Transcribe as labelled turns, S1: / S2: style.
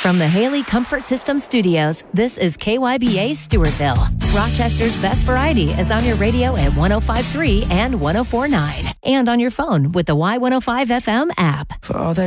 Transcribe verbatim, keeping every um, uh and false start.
S1: From the Haley Comfort System Studios, this is K Y B A Stewartville. Rochester's best variety is on your radio at one oh five point three and one oh four point nine. And on your phone with the Y one oh five F M app.
S2: For all that